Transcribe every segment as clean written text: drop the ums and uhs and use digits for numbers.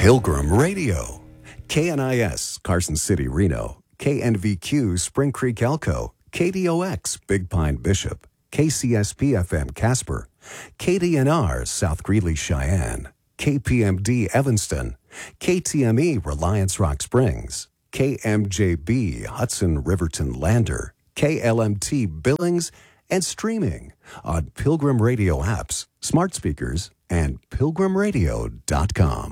Pilgrim Radio. KNIS, Carson City, Reno. KNVQ, Spring Creek, Elko. KDOX, Big Pine, Bishop. KCSP-FM, Casper. KDNR, South Greeley, Cheyenne. KPMD, Evanston. KTME, Reliance Rock Springs. KMJB, Hudson, Riverton, Lander. KLMT, Billings, and streaming on Pilgrim Radio apps, smart speakers, and pilgrimradio.com.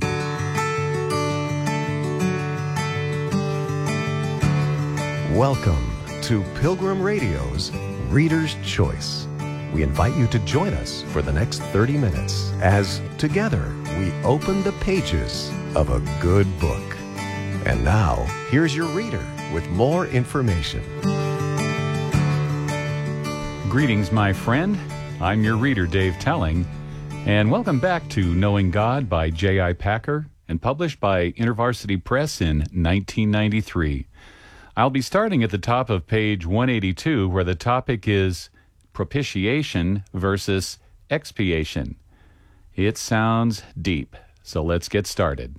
Welcome to Pilgrim Radio's Reader's Choice. We invite you to join us for the next 30 minutes as together we open the pages of a good book. And now, here's your reader with more information. Greetings, my friend. I'm your reader, Dave Telling, and welcome back to Knowing God by J.I. Packer and published by InterVarsity Press in 1993. I'll be starting at the top of page 182, where the topic is propitiation versus expiation. It sounds deep, so let's get started.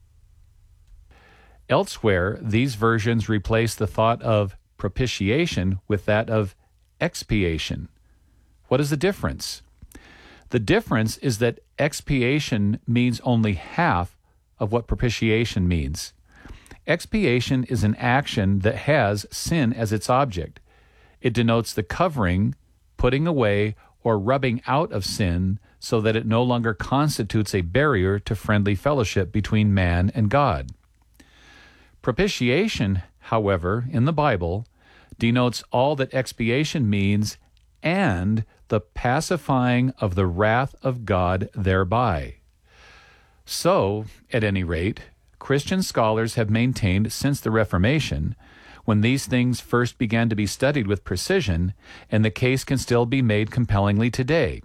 Elsewhere, these versions replace the thought of propitiation with that of expiation. What is the difference? The difference is that expiation means only half of what propitiation means. Expiation is an action that has sin as its object. It denotes the covering, putting away, or rubbing out of sin so that it no longer constitutes a barrier to friendly fellowship between man and God. Propitiation, however, in the Bible, denotes all that expiation means and the pacifying of the wrath of God thereby. So, at any rate, Christian scholars have maintained since the Reformation, when these things first began to be studied with precision, and the case can still be made compellingly today.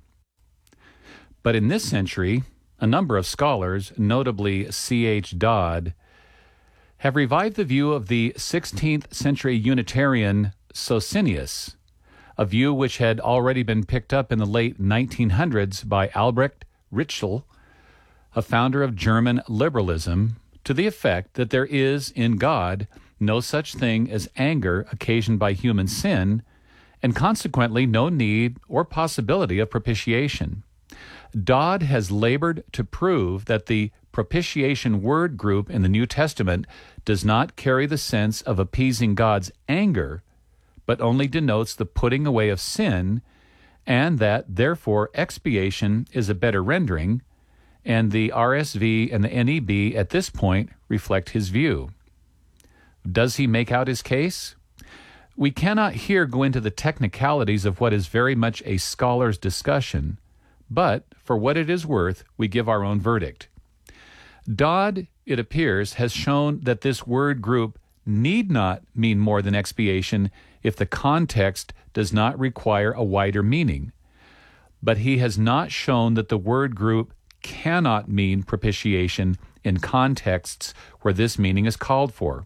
But in this century, a number of scholars, notably C.H. Dodd, have revived the view of the 16th century Unitarian Socinius, a view which had already been picked up in the late 1900s by Albrecht Ritschl, a founder of German liberalism, to the effect that there is in God no such thing as anger occasioned by human sin, and consequently no need or possibility of propitiation. Dodd has labored to prove that the propitiation word group in the New Testament does not carry the sense of appeasing God's anger, but only denotes the putting away of sin, and that, therefore, expiation is a better rendering, and the RSV and the NEB at this point reflect his view. Does he make out his case? We cannot here go into the technicalities of what is very much a scholar's discussion, but for what it is worth, we give our own verdict. Dodd, it appears, has shown that this word group need not mean more than expiation if the context does not require a wider meaning. But he has not shown that the word group cannot mean propitiation in contexts where this meaning is called for.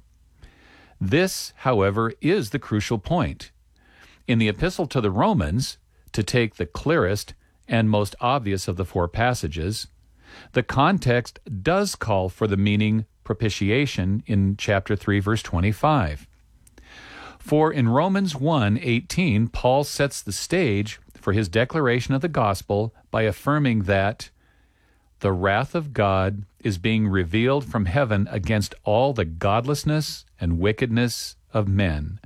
This, however, is the crucial point. In the Epistle to the Romans, to take the clearest and most obvious of the four passages, the context does call for the meaning propitiation in chapter 3, verse 25. For in Romans 1:18, Paul sets the stage for his declaration of the gospel by affirming that the wrath of God is being revealed from heaven against all the godlessness and wickedness of men.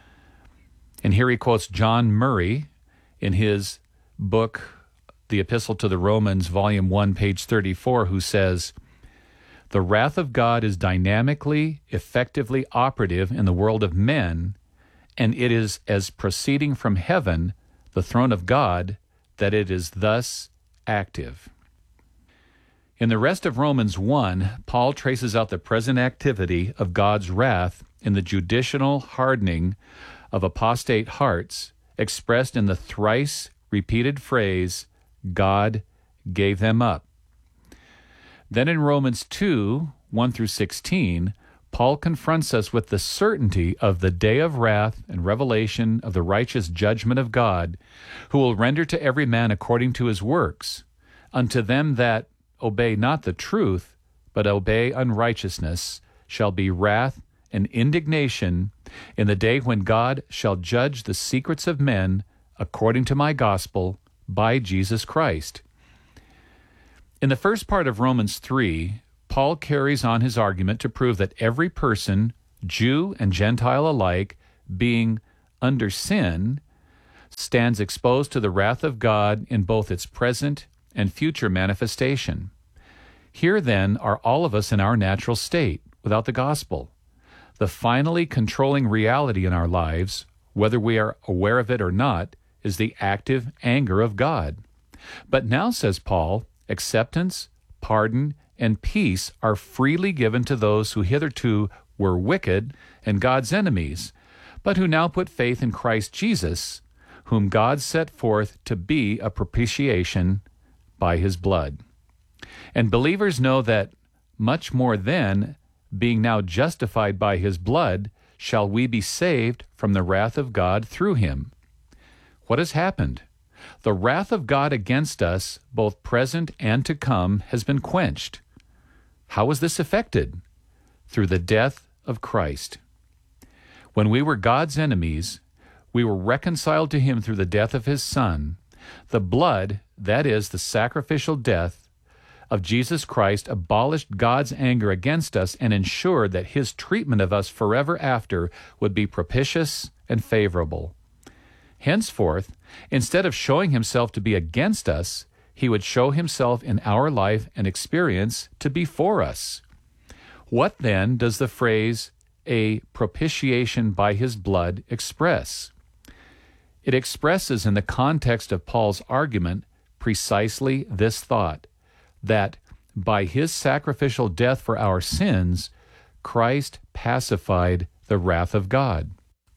And here he quotes John Murray in his book, The Epistle to the Romans, Volume 1, page 34, who says, "The wrath of God is dynamically, effectively operative in the world of men, and it is as proceeding from heaven, the throne of God, that it is thus active." In the rest of Romans 1, Paul traces out the present activity of God's wrath in the judicial hardening of apostate hearts, expressed in the thrice repeated phrase, God gave them up. Then in Romans 2, 1 through 16, Paul confronts us with the certainty of the day of wrath and revelation of the righteous judgment of God, who will render to every man according to his works, unto them that obey not the truth, but obey unrighteousness, shall be wrath and indignation in the day when God shall judge the secrets of men according to my gospel by Jesus Christ. In the first part of Romans 3, Paul carries on his argument to prove that every person, Jew and Gentile alike, being under sin, stands exposed to the wrath of God in both its present and future manifestation. Here, then, are all of us in our natural state, without the gospel. The finally controlling reality in our lives, whether we are aware of it or not, is the active anger of God. But now, says Paul, acceptance, pardon, and peace are freely given to those who hitherto were wicked and God's enemies, but who now put faith in Christ Jesus, whom God set forth to be a propitiation by his blood. And believers know that much more then, being now justified by his blood, shall we be saved from the wrath of God through him. What has happened? The wrath of God against us, both present and to come, has been quenched. How was this effected? Through the death of Christ. When we were God's enemies, we were reconciled to him through the death of his Son. The blood, that is, the sacrificial death of Jesus Christ, abolished God's anger against us and ensured that his treatment of us forever after would be propitious and favorable. Henceforth, instead of showing himself to be against us, he would show himself in our life and experience to be for us. What then does the phrase, a propitiation by his blood, express? It expresses in the context of Paul's argument precisely this thought, that by his sacrificial death for our sins, Christ pacified the wrath of God.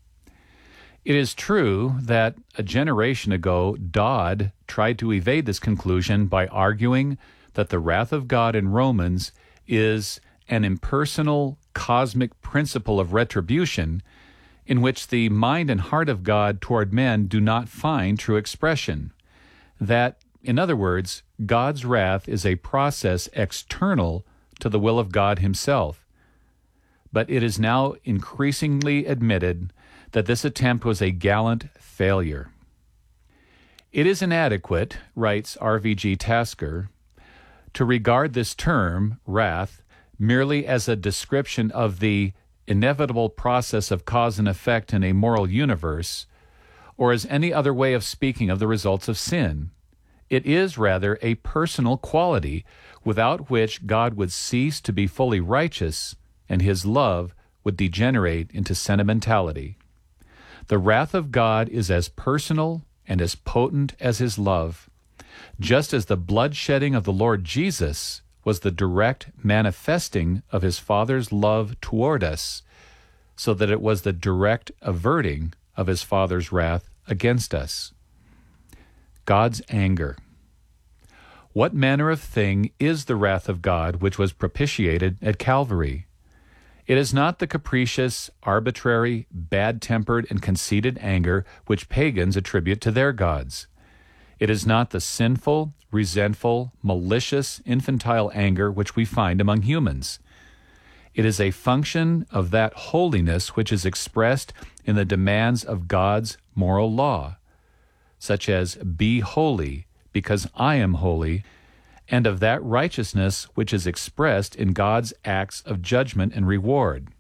It is true that a generation ago, Dodd tried to evade this conclusion by arguing that the wrath of God in Romans is an impersonal cosmic principle of retribution in which the mind and heart of God toward men do not find true expression. That, in other words, God's wrath is a process external to the will of God himself. But it is now increasingly admitted that this attempt was a gallant failure. It is inadequate, writes R.V.G. Tasker, to regard this term, wrath, merely as a description of the inevitable process of cause and effect in a moral universe, or as any other way of speaking of the results of sin. It is rather a personal quality without which God would cease to be fully righteous and his love would degenerate into sentimentality. The wrath of God is as personal and as potent as his love, just as the bloodshedding of the Lord Jesus was the direct manifesting of his Father's love toward us, so that it was the direct averting of his Father's wrath against us. God's anger. What manner of thing is the wrath of God which was propitiated at Calvary? It is not the capricious, arbitrary, bad-tempered, and conceited anger which pagans attribute to their gods. It is not the sinful, resentful, malicious, infantile anger which we find among humans. It is a function of that holiness which is expressed in the demands of God's moral law, such as, "Be holy, because I am holy," and of that righteousness which is expressed in God's acts of judgment and reward.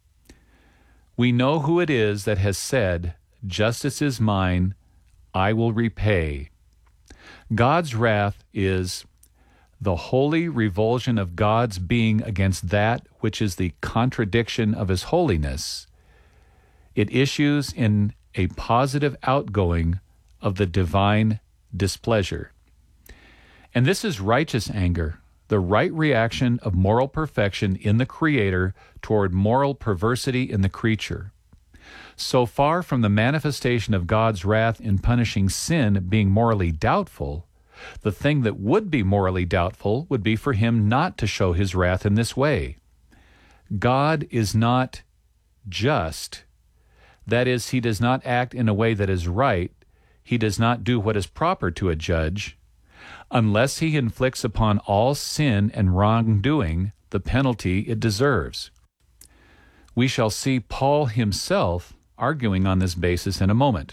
We know who it is that has said, "Justice is mine, I will repay." God's wrath is the holy revulsion of God's being against that which is the contradiction of his holiness. It issues in a positive outgoing of the divine displeasure. And this is righteous anger, the right reaction of moral perfection in the Creator toward moral perversity in the creature. So far from the manifestation of God's wrath in punishing sin being morally doubtful, the thing that would be morally doubtful would be for him not to show his wrath in this way. God is not just. That is, he does not act in a way that is right. He does not do what is proper to a judge, unless he inflicts upon all sin and wrongdoing the penalty it deserves. We shall see Paul himself arguing on this basis in a moment.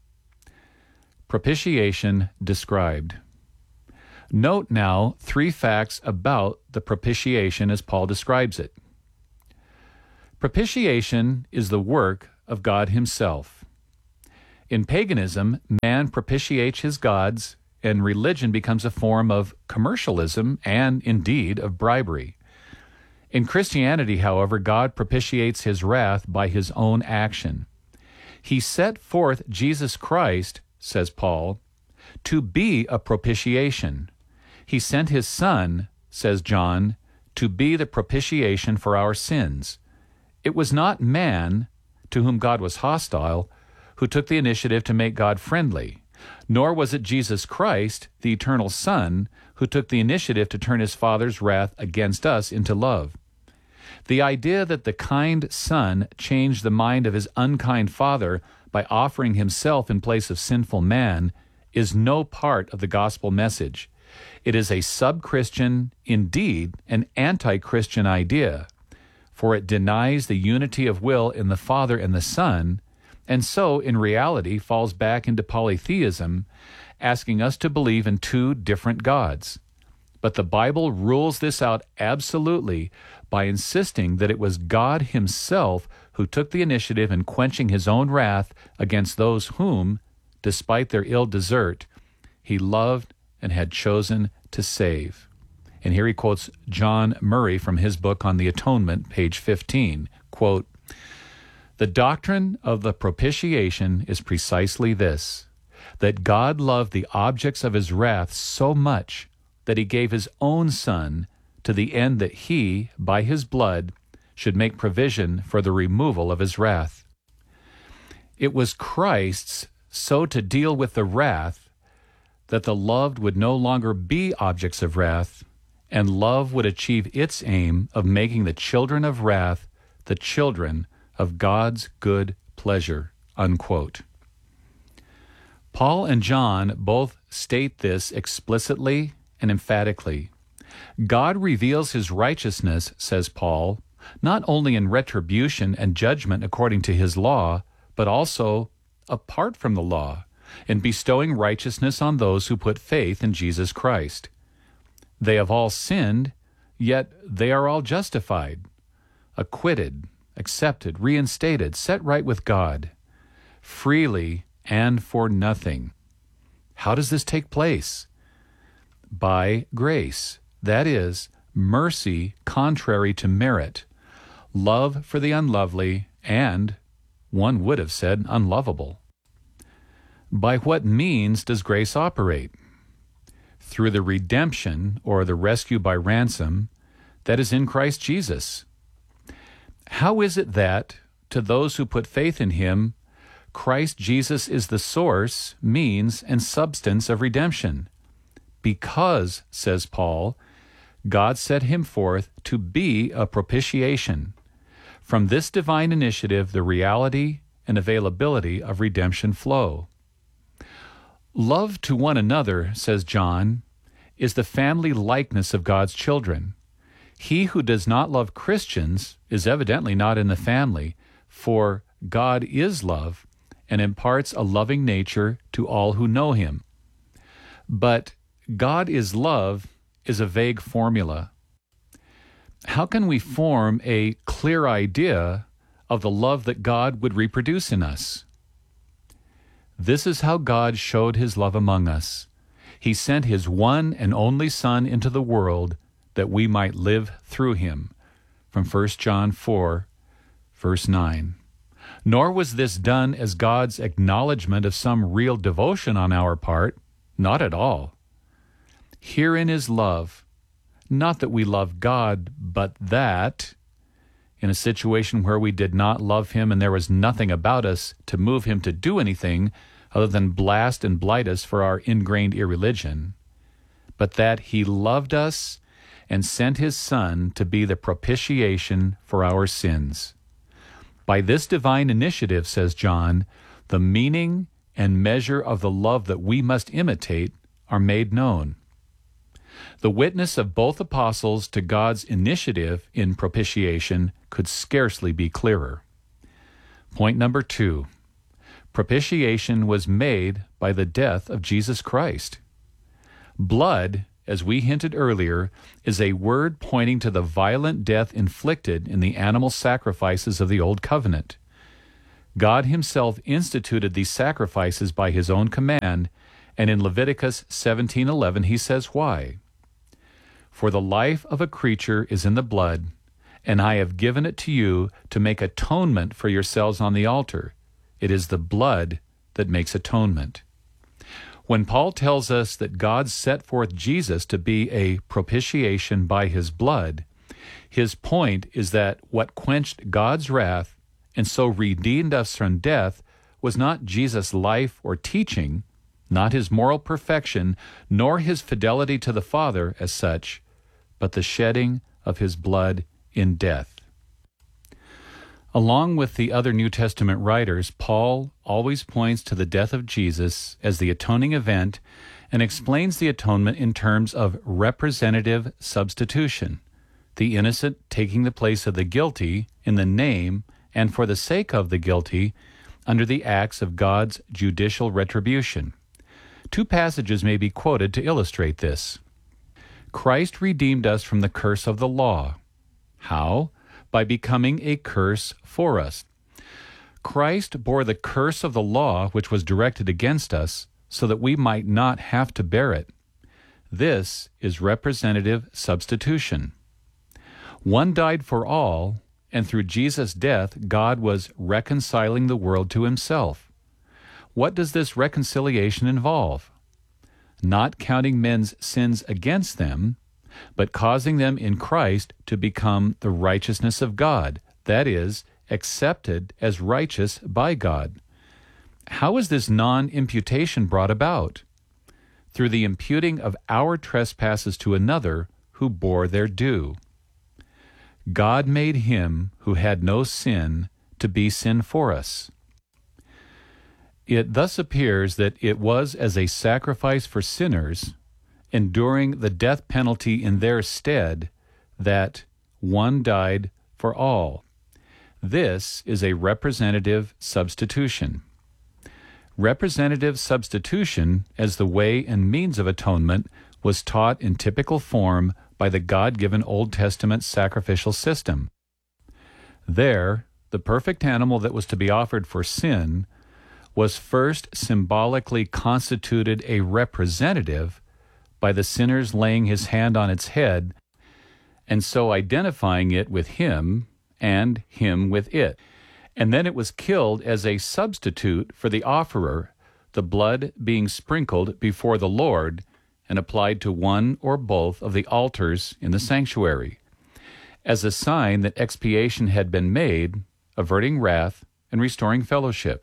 Propitiation described. Note now 3 facts about the propitiation as Paul describes it. Propitiation is the work of God himself. In paganism, man propitiates his gods, and religion becomes a form of commercialism and, indeed, of bribery. In Christianity, however, God propitiates his wrath by his own action. He set forth Jesus Christ, says Paul, to be a propitiation. He sent his Son, says John, to be the propitiation for our sins. It was not man, to whom God was hostile, who took the initiative to make God friendly, nor was it Jesus Christ, the eternal Son, who took the initiative to turn his Father's wrath against us into love. The idea that the kind Son changed the mind of his unkind Father by offering himself in place of sinful man is no part of the gospel message. It is a sub-Christian, indeed an anti-Christian idea, for it denies the unity of will in the Father and the Son, and so, in reality, falls back into polytheism, asking us to believe in 2 different gods. But the Bible rules this out absolutely by insisting that it was God himself who took the initiative in quenching his own wrath against those whom, despite their ill desert, he loved and had chosen to save. And here he quotes John Murray from his book on the Atonement, page 15, quote, "The doctrine of the propitiation is precisely this, that God loved the objects of his wrath so much that he gave his own Son to the end that he, by his blood, should make provision for the removal of his wrath. It was Christ's so to deal with the wrath that the loved would no longer be objects of wrath, and love would achieve its aim of making the children of wrath the children of God's good pleasure," unquote. Paul and John both state this explicitly and emphatically. God reveals his righteousness, says Paul, not only in retribution and judgment according to his law, but also apart from the law, in bestowing righteousness on those who put faith in Jesus Christ. They have all sinned, yet they are all justified, acquitted, accepted, reinstated, set right with God, freely and for nothing. How does this take place? By grace, that is, mercy contrary to merit, love for the unlovely, and, one would have said, unlovable. By what means does grace operate? Through the redemption, or the rescue by ransom, that is in Christ Jesus. How is it that, to those who put faith in him, Christ Jesus is the source, means, and substance of redemption? Because, says Paul, God set him forth to be a propitiation. From this divine initiative, the reality and availability of redemption flow. Love to one another, says John, is the family likeness of God's children. He who does not love Christians is evidently not in the family, for God is love and imparts a loving nature to all who know him. But God is love is a vague formula. How can we form a clear idea of the love that God would reproduce in us? This is how God showed his love among us. He sent his one and only Son into the world that we might live through him. From 1 John 4, verse 9. Nor was this done as God's acknowledgement of some real devotion on our part. Not at all. Herein is love. Not that we love God, but that, in a situation where we did not love him and there was nothing about us to move him to do anything other than blast and blight us for our ingrained irreligion, but that he loved us and sent his Son to be the propitiation for our sins. By this divine initiative, says John, the meaning and measure of the love that we must imitate are made known. The witness of both apostles to God's initiative in propitiation could scarcely be clearer. Point number 2. Propitiation was made by the death of Jesus Christ. Blood, as we hinted earlier, is a word pointing to the violent death inflicted in the animal sacrifices of the Old Covenant. God himself instituted these sacrifices by his own command, and in Leviticus 17:11 he says why. For the life of a creature is in the blood, and I have given it to you to make atonement for yourselves on the altar. It is the blood that makes atonement. When Paul tells us that God set forth Jesus to be a propitiation by his blood, his point is that what quenched God's wrath and so redeemed us from death was not Jesus' life or teaching, not his moral perfection, nor his fidelity to the Father as such, but the shedding of his blood in death. Along with the other New Testament writers, Paul always points to the death of Jesus as the atoning event and explains the atonement in terms of representative substitution, the innocent taking the place of the guilty in the name and for the sake of the guilty under the acts of God's judicial retribution. 2 passages may be quoted to illustrate this. Christ redeemed us from the curse of the law. How? By becoming a curse for us. Christ bore the curse of the law which was directed against us so that we might not have to bear it. This is representative substitution. One died for all, and through Jesus' death, God was reconciling the world to himself. What does this reconciliation involve? Not counting men's sins against them, but causing them in Christ to become the righteousness of God, that is, accepted as righteous by God. How is this non-imputation brought about? Through the imputing of our trespasses to another who bore their due. God made him who had no sin to be sin for us. It thus appears that it was as a sacrifice for sinners, enduring the death penalty in their stead, that one died for all. This is a representative substitution. Representative substitution, as the way and means of atonement, was taught in typical form by the God-given Old Testament sacrificial system. There, the perfect animal that was to be offered for sin was first symbolically constituted a representative by the sinner's laying his hand on its head, and so identifying it with him and him with it. And then it was killed as a substitute for the offerer, the blood being sprinkled before the Lord and applied to one or both of the altars in the sanctuary, as a sign that expiation had been made, averting wrath and restoring fellowship.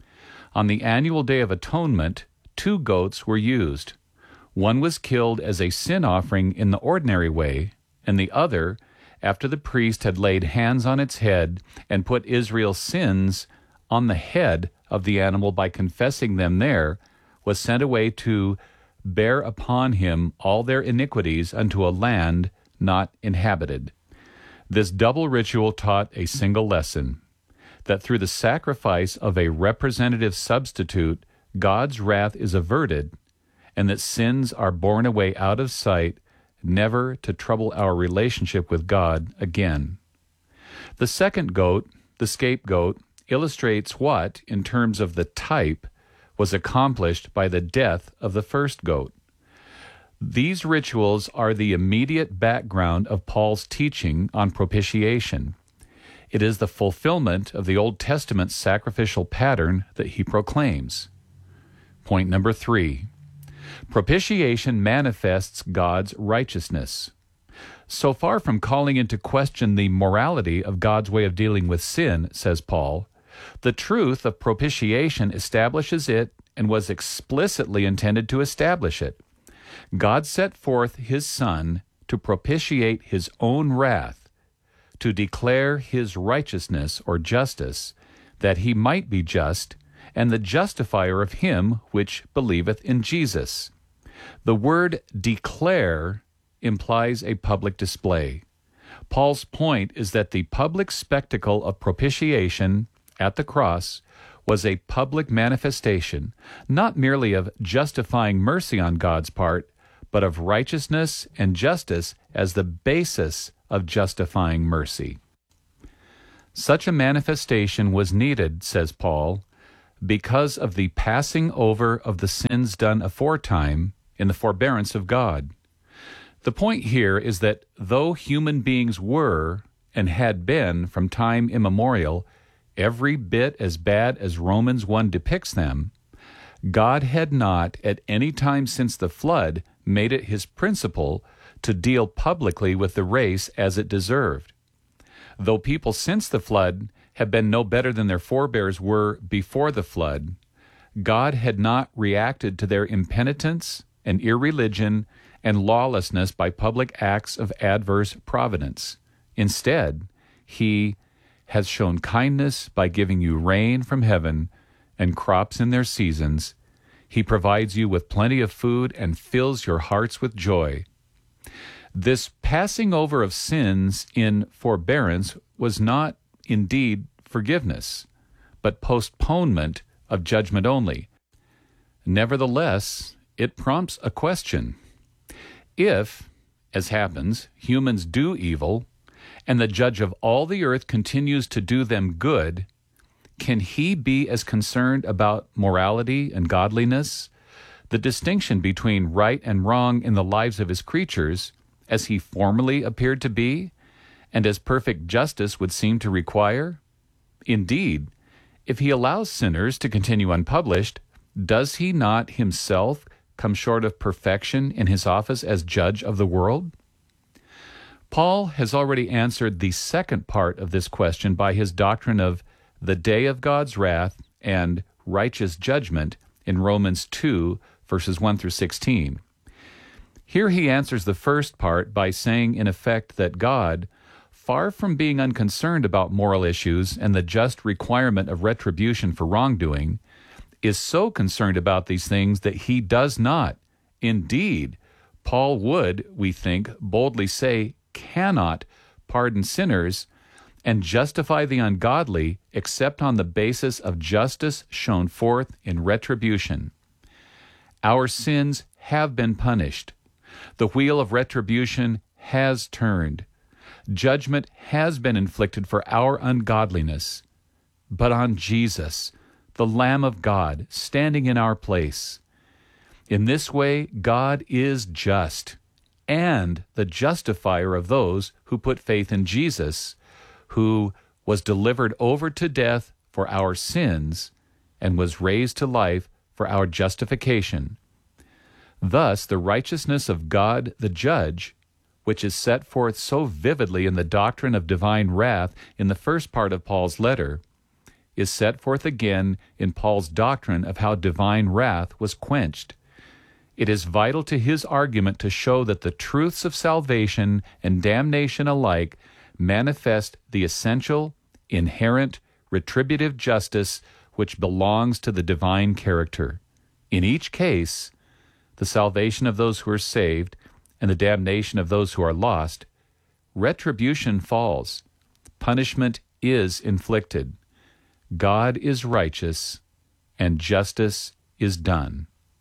On the annual Day of Atonement, 2 goats were used. One was killed as a sin offering in the ordinary way, and the other, after the priest had laid hands on its head and put Israel's sins on the head of the animal by confessing them there, was sent away to bear upon him all their iniquities unto a land not inhabited. This double ritual taught a single lesson, that through the sacrifice of a representative substitute, God's wrath is averted, and that sins are borne away out of sight, never to trouble our relationship with God again. The second goat, the scapegoat, illustrates what, in terms of the type, was accomplished by the death of the first goat. These rituals are the immediate background of Paul's teaching on propitiation. It is the fulfillment of the Old Testament sacrificial pattern that he proclaims. Point number 3. Propitiation manifests God's righteousness. So far from calling into question the morality of God's way of dealing with sin, says Paul, the truth of propitiation establishes it and was explicitly intended to establish it. God set forth his Son to propitiate his own wrath, to declare his righteousness or justice, that he might be just, and the justifier of him which believeth in Jesus. The word declare implies a public display. Paul's point is that the public spectacle of propitiation at the cross was a public manifestation, not merely of justifying mercy on God's part, but of righteousness and justice as the basis of justifying mercy. Such a manifestation was needed, says Paul, because of the passing over of the sins done aforetime in the forbearance of God. The point here is that though human beings were and had been from time immemorial every bit as bad as Romans 1 depicts them, God had not at any time since the flood made it his principle to deal publicly with the race as it deserved. Though people since the flood have been no better than their forebears were before the flood, God had not reacted to their impenitence and irreligion and lawlessness by public acts of adverse providence. Instead, he has shown kindness by giving you rain from heaven and crops in their seasons. He provides you with plenty of food and fills your hearts with joy. This passing over of sins in forbearance was not indeed forgiveness, but postponement of judgment only. Nevertheless, it prompts a question. If, as happens, humans do evil, and the judge of all the earth continues to do them good, can he be as concerned about morality and godliness, the distinction between right and wrong in the lives of his creatures, as he formerly appeared to be, and as perfect justice would seem to require? Indeed, if he allows sinners to continue unpublished, does he not himself come short of perfection in his office as judge of the world? Paul has already answered the second part of this question by his doctrine of the day of God's wrath and righteous judgment in Romans 2, verses 1 through 16. Here he answers the first part by saying, in effect, that God, far from being unconcerned about moral issues and the just requirement of retribution for wrongdoing, is so concerned about these things that he does not, indeed, Paul would, we think, boldly say, cannot pardon sinners and justify the ungodly except on the basis of justice shown forth in retribution. Our sins have been punished. The wheel of retribution has turned. Judgment has been inflicted for our ungodliness. But on Jesus, the Lamb of God, standing in our place. In this way, God is just and the justifier of those who put faith in Jesus, who was delivered over to death for our sins and was raised to life for our justification. Thus, the righteousness of God the judge, which is set forth so vividly in the doctrine of divine wrath in the first part of Paul's letter, is set forth again in Paul's doctrine of how divine wrath was quenched. It is vital to his argument to show that the truths of salvation and damnation alike manifest the essential, inherent, retributive justice which belongs to the divine character. In each case, the salvation of those who are saved and the damnation of those who are lost, retribution falls. Punishment is inflicted. God is righteous, and justice is done.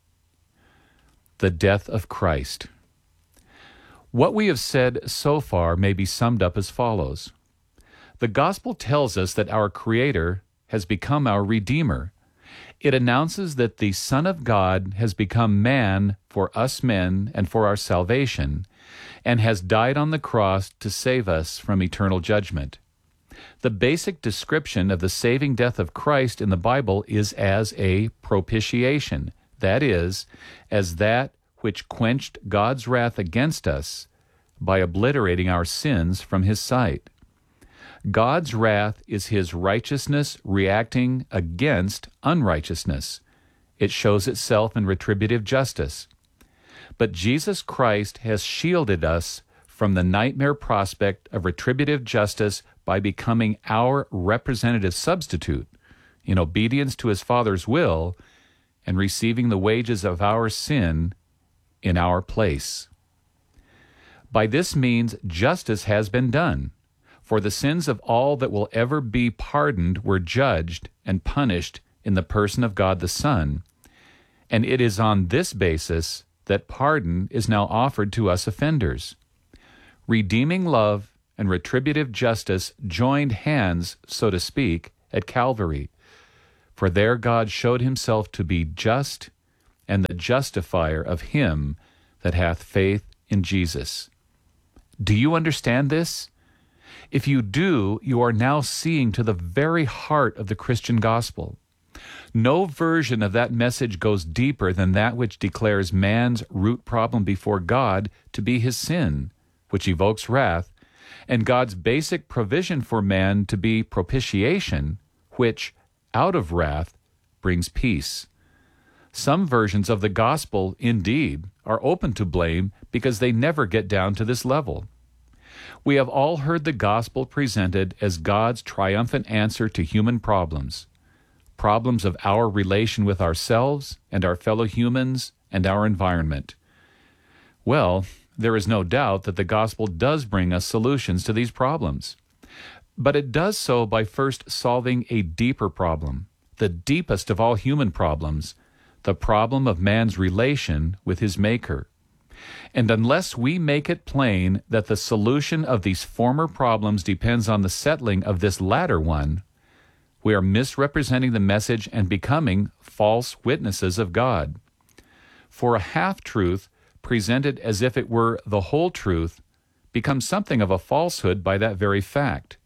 The death of Christ. What we have said so far may be summed up as follows. The gospel tells us that our Creator has become our Redeemer. It announces that the Son of God has become man for us men and for our salvation, and has died on the cross to save us from eternal judgment. The basic description of the saving death of Christ in the Bible is as a propitiation, that is, as that which quenched God's wrath against us by obliterating our sins from his sight. God's wrath is his righteousness reacting against unrighteousness. It shows itself in retributive justice. But Jesus Christ has shielded us from the nightmare prospect of retributive justice by becoming our representative substitute in obedience to his Father's will and receiving the wages of our sin in our place. By this means justice has been done, for the sins of all that will ever be pardoned were judged and punished in the person of God the Son, and it is on this basis that pardon is now offered to us offenders. Redeeming love and retributive justice joined hands, so to speak, at Calvary, for there God showed himself to be just and the justifier of him that hath faith in Jesus. Do you understand this? If you do, you are now seeing to the very heart of the Christian gospel. No version of that message goes deeper than that which declares man's root problem before God to be his sin, which evokes wrath, and God's basic provision for man to be propitiation, which, out of wrath, brings peace. Some versions of the gospel, indeed, are open to blame because they never get down to this level. We have all heard the gospel presented as God's triumphant answer to human problems of our relation with ourselves and our fellow humans and our environment. Well, there is no doubt that the gospel does bring us solutions to these problems. But it does so by first solving a deeper problem, the deepest of all human problems, the problem of man's relation with his Maker. And unless we make it plain that the solution of these former problems depends on the settling of this latter one, we are misrepresenting the message and becoming false witnesses of God. For a half-truth, presented as if it were the whole truth, becomes something of a falsehood by that very fact.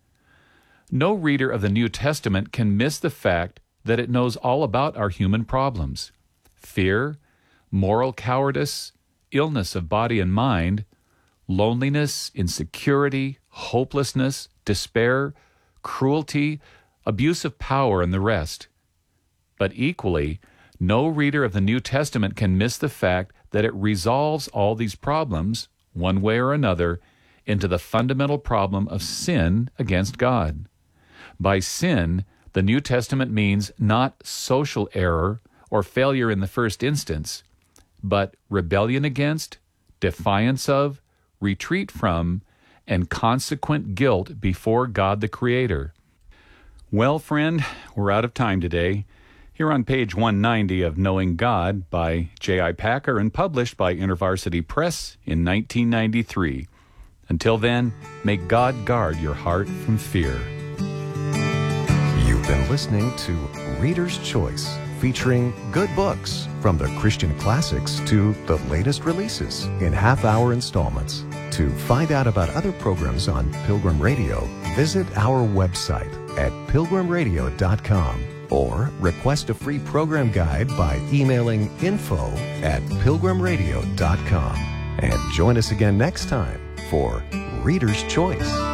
No reader of the New Testament can miss the fact that it knows all about our human problems: fear, moral cowardice, illness of body and mind, loneliness, insecurity, hopelessness, despair, cruelty, abuse of power, and the rest. But equally, no reader of the New Testament can miss the fact that it resolves all these problems, one way or another, into the fundamental problem of sin against God. By sin, the New Testament means not social error or failure in the first instance, but rebellion against, defiance of, retreat from, and consequent guilt before God the Creator. Well, friend, we're out of time today. Here on page 190 of Knowing God by J.I. Packer and published by InterVarsity Press in 1993. Until then, may God guard your heart from fear. You've been listening to Reader's Choice, featuring good books from the Christian classics to the latest releases in half-hour installments. To find out about other programs on Pilgrim Radio, visit our website at pilgrimradio.com or request a free program guide by emailing info@pilgrimradio.com. And join us again next time for Reader's Choice.